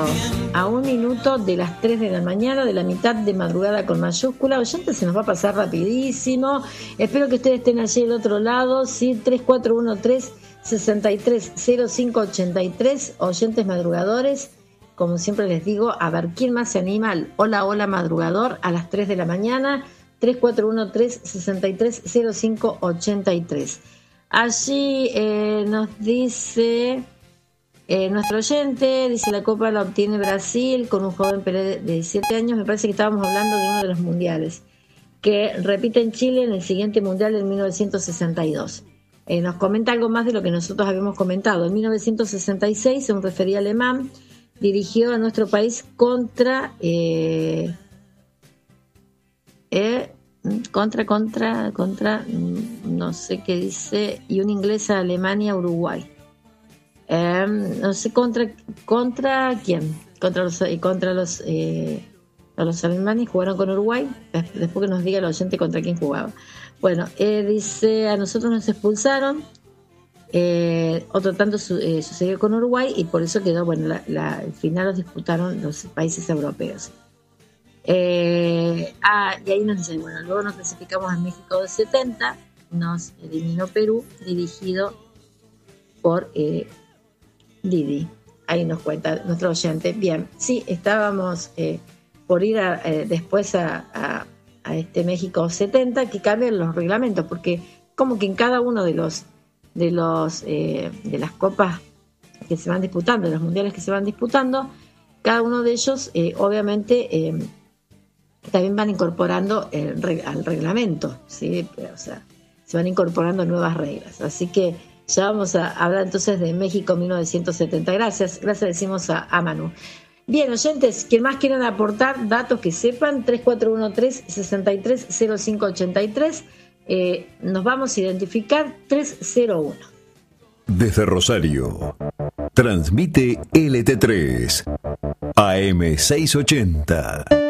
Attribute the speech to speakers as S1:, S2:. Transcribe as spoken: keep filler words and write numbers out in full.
S1: a un minuto de las tres de la mañana, de la mitad de madrugada con mayúscula. Oyentes, se nos va a pasar rapidísimo. Espero que ustedes estén allí del otro lado, ¿sí? tres cuatro uno tres, seis tres cero cinco ocho tres, oyentes madrugadores. Como siempre les digo, a ver, ¿quién más se anima al hola, hola madrugador a las tres de la mañana? tres cuatro uno tres, seis tres cero cinco ocho tres. Allí eh, nos dice... Eh, nuestro oyente dice: la Copa la obtiene Brasil con un joven Pelé de diecisiete años. Me parece que estábamos hablando de uno de los mundiales que repite en Chile en el siguiente mundial en mil novecientos sesenta y dos. Eh, nos comenta algo más de lo que nosotros habíamos comentado. En mil novecientos sesenta y seis, un referí alemán dirigió a nuestro país contra eh, eh, contra contra contra no sé qué dice, y un inglés a Alemania, Uruguay. Eh, no sé contra contra quién, contra los contra los eh, los alemanes jugaron con Uruguay. Después que nos diga el oyente contra quién jugaba. Bueno, eh, dice: a nosotros nos expulsaron. Eh, otro tanto su, eh, sucedió con Uruguay y por eso quedó, bueno, la, la, el final los disputaron los países europeos. Eh, ah, y ahí nos dicen, bueno, luego nos clasificamos en México del setenta, nos eliminó Perú, dirigido por eh, Didi. Ahí nos cuenta nuestro oyente. Bien, sí, estábamos eh, por ir a, eh, después a, a, a este México setenta, que cambian los reglamentos, porque como que en cada uno de los de los eh, de las copas que se van disputando, de los mundiales que se van disputando, cada uno de ellos eh, obviamente eh, también van incorporando el, al reglamento, ¿sí? O sea, se van incorporando nuevas reglas. Así que ya vamos a hablar entonces de México mil novecientos setenta. Gracias, gracias decimos a, a Manu. Bien, oyentes, quien más quieran aportar datos que sepan, tres cuatro uno tres, seis tres cero cinco ocho tres, eh, nos vamos a identificar tres cero uno.
S2: Desde Rosario, transmite L T tres, A M seiscientos ochenta.